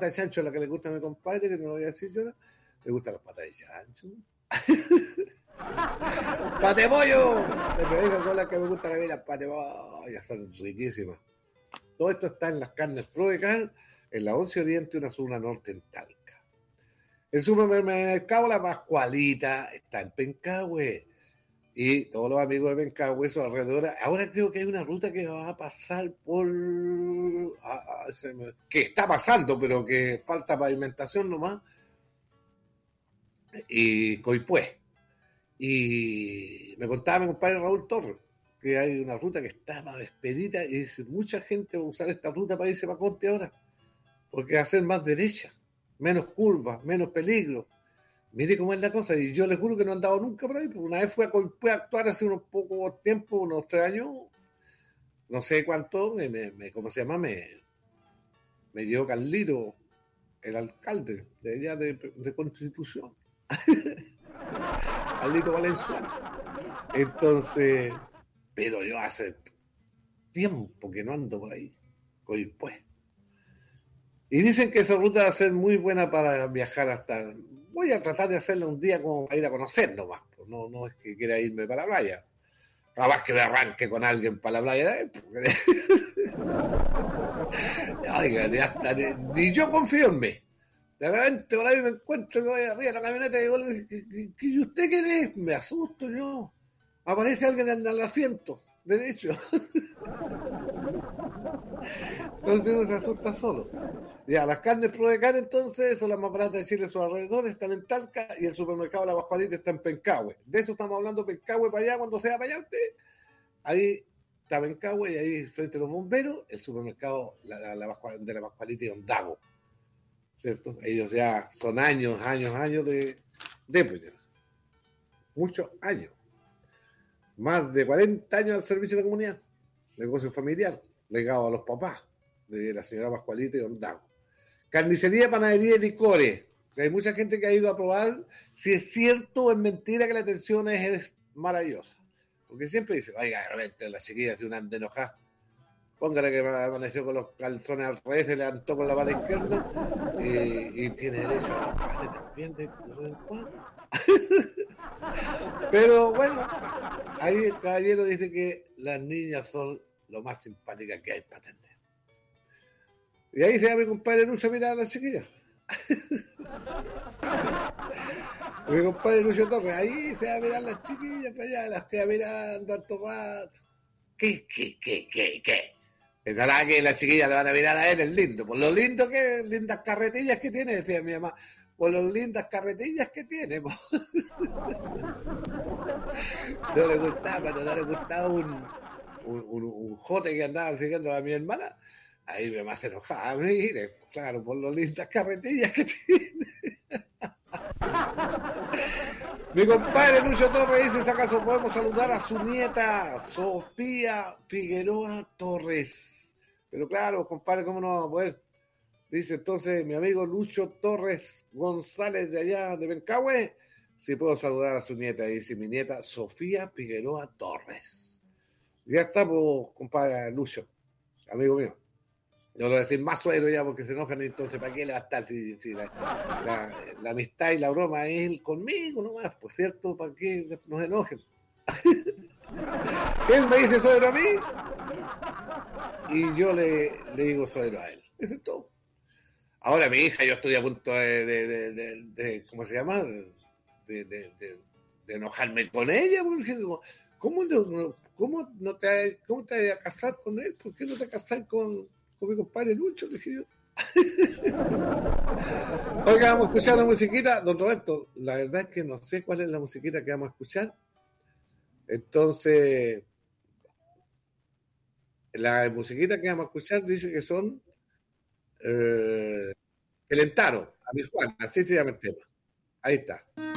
patas de chancho, la que le gusta a mi compadre, que no lo voy a decir yo, le gustan las patas de chancho. ¡Pate pollo! Esas son las que me gustan a mí, las pate pollo, son riquísimas. Todo esto está en las carnes Pro de Can, en la 11 Oriente, una zona norte en Talca. El supermercado La Pascualita está en Pencahue. Y todos los amigos de Pencahue, esos alrededores. Ahora creo que hay una ruta que va a pasar por... que está pasando, pero que falta pavimentación nomás. Y Coipué. Y me contaba mi compadre Raúl Torres que hay una ruta que está más expedita y dice, mucha gente va a usar esta ruta para irse para Conte ahora. Porque va a ser más derecha, menos curvas, menos peligro. Mire cómo es la cosa, y yo les juro que no he andado nunca por ahí, porque una vez fui a actuar hace unos pocos tiempo, unos 3 años, no sé cuánto, ¿cómo se llama? Me llevó Carlito, el alcalde de allá de Constitución. Carlito Valenzuela. Entonces, pero yo hace tiempo que no ando por ahí, pues. Y dicen que esa ruta va a ser muy buena para viajar hasta... Voy a tratar de hacerla un día como para ir a conocer nomás. No es que quiera irme para la playa. Capaz que me arranque con alguien para la playa. Oiga, ni yo confío en mí. De repente por ahí me encuentro que voy arriba de la camioneta y digo, ¿y usted quién es? Me asusto yo. Aparece alguien en el asiento derecho. Entonces uno se asusta solo. Ya, las carnes Pro de Can entonces son las más baratas de Chile, sus alrededores, están en Talca y el supermercado La Pascualita está en Pencahue. De eso estamos hablando, Pencahue para allá, cuando sea para allá usted. Ahí está Pencahue y ahí frente a los bomberos, el supermercado de La Pascualita y Ondago. ¿Cierto? Ellos ya son años de muchos años. Más de 40 años al servicio de la comunidad. Negocio familiar, legado a los papás de la señora Pascualita y Ondago. Carnicería, panadería y licores. O sea, hay mucha gente que ha ido a probar si es cierto o es mentira que la atención es maravillosa. Porque siempre dice, oiga, de repente la chiquilla de una anda enojada. Póngale que amaneció con los calzones al revés, se levantó con la pata izquierda y tiene derecho a enojarle también de vez en cuando. Pero bueno, ahí el caballero dice que las niñas son lo más simpáticas que hay para atender. Y ahí se va mi compadre Lucio a mirar a las chiquillas. Mi compadre Lucio Torres, ahí se va a mirar las chiquillas para allá, las queda mirando harto rato. ¿Qué? Pensará que las chiquillas le van a mirar a él, es lindo. Por lo lindo que, lindas carretillas que tiene, decía mi mamá. Por las lindas carretillas que tiene. No le gustaba un jote que andaba siguiendo a mi hermana. Ahí mi mamá se enojaba, mire, claro, por las lindas carretillas que tiene. Mi compadre Lucho Torres dice, si acaso podemos saludar a su nieta, Sofía Figueroa Torres. Pero claro, compadre, ¿cómo no vamos a poder? Dice entonces mi amigo Lucho Torres González de allá de Pencahue, si puedo saludar a su nieta. Dice mi nieta Sofía Figueroa Torres. Ya estamos, compadre Lucho, amigo mío. Yo voy a decir más suegro ya porque se enojan, entonces ¿para qué le va a estar? Si la amistad y la broma es él conmigo nomás, por cierto, ¿para qué nos enojen? Él me dice suegro a mí y yo le digo suegro a él. Eso es todo. Ahora mi hija, yo estoy a punto de ¿cómo se llama? De enojarme con ella, porque ¿cómo te vas a casar con él? ¿Por qué no te casas con mi compadre Lucho? Dije yo. Oiga, vamos a escuchar una musiquita. Don Roberto, la verdad es que no sé cuál es la musiquita que vamos a escuchar. Entonces, la musiquita que vamos a escuchar dice que son Celentano, a mi Juan, así se llama el tema. Ahí está.